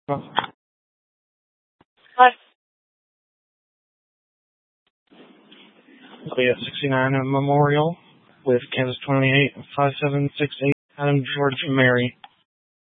Hi. Leah 69 Memorial with Kansas 285768. Adam George Mary.